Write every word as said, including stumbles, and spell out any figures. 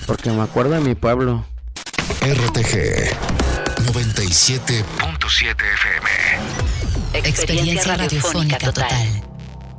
porque me acuerdo de mi pueblo. R T G noventa y siete punto siete F M. Experiencia radiofónica total.